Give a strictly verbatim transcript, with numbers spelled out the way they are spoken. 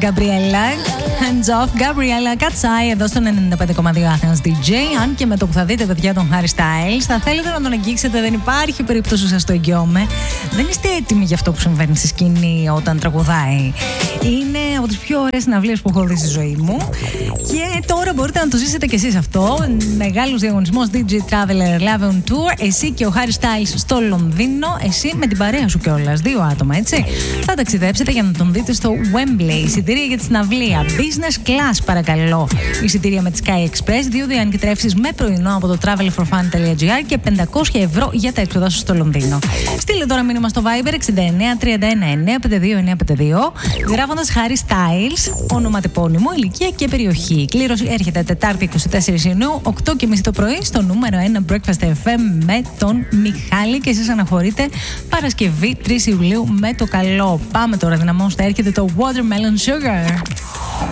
Gabriella. Hands off, Gabriella Katsai εδώ στον ενενήντα πέντε κόμμα δύο Athens ντι τζέι. Αν και με το που θα δείτε, παιδιά, τον Harry Styles, θα θέλετε να τον αγγίξετε, δεν υπάρχει περίπτωση, σας το εγγυώμαι. Δεν είστε έτοιμοι για αυτό που συμβαίνει στη σκηνή όταν τραγουδάει. Είναι από τις πιο ωραίες συναυλίες που έχω δει στη ζωή μου. Και τώρα μπορείτε να το ζήσετε κι εσείς αυτό. Μεγάλος διαγωνισμός ντι τζέι Traveler Love on Tour. Εσύ και ο Harry Styles στο Λονδίνο. Εσύ με την παρέα σου κιόλας. Δύο άτομα, έτσι. Θα ταξιδέψετε για να τον δείτε στο Wembley. Εισιτήρια για τη συναυλία. Business class, παρακαλώ. Εισιτήρια με τη Sky Express. Δύο διανυκητρεύσεις με πρωινό από το travelforfun.gr και πεντακόσια ευρώ για τα έξοδα σου στο Λονδίνο. Στείλε τώρα μήνυμα στο Viber εξήντα εννέα τριάντα ένα εννέα πενήντα δύο εννέα πενήντα δύο, γράφοντας Harry Styles, ονοματεπώνυμο, ηλικία και περιοχή. Η κλήρωση έρχεται Τετάρτη είκοσι τέσσερις Ιουνίου, οκτώ και μισή το πρωί, στο νούμερο ένα Breakfast εφ εμ με τον Μιχάλη. Και εσείς αναχωρείτε Παρασκευή τρεις Ιουλίου με το καλό. Πάμε τώρα, δυναμώστε, έρχεται το Watermelon Sugar.